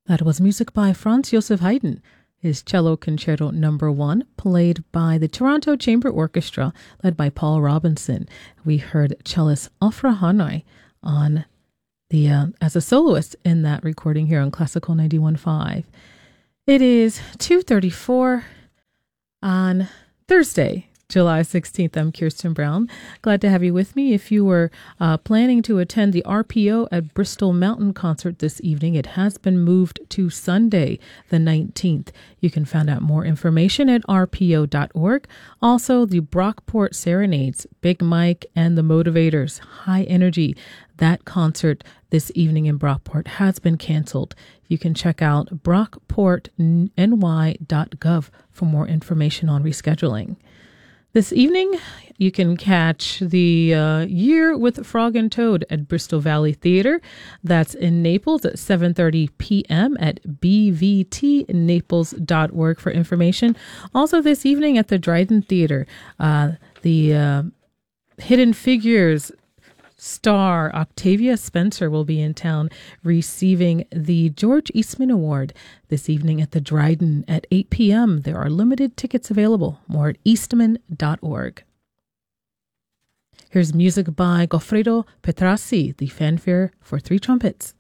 That was music by Franz Joseph Haydn, his Cello Concerto No. 1, played by the Toronto Chamber Orchestra, led by Paul Robinson. We heard cellist Ofra Hanoi on the as a soloist in that recording here on Classical 91.5. It is 2:34 on Thursday, July 16th. I'm Kirsten Brown. Glad to have you with me. If you were planning to attend the RPO at Bristol Mountain concert this evening, it has been moved to Sunday, the 19th. You can find out more information at rpo.org. Also, the Brockport Serenades, Big Mike and the Motivators, High Energy. That concert this evening in Brockport has been canceled. You can check out brockportny.gov for more information on rescheduling. This evening, you can catch the Year with Frog and Toad at Bristol Valley Theatre. That's in Naples at 7:30 p.m. at bvtnaples.org for information. Also this evening at the Dryden Theatre, the Hidden Figures star Octavia Spencer will be in town receiving the George Eastman Award this evening at the Dryden at 8 p.m. There are limited tickets available. More at eastman.org. Here's music by Goffredo Petrassi, the fanfare for three trumpets.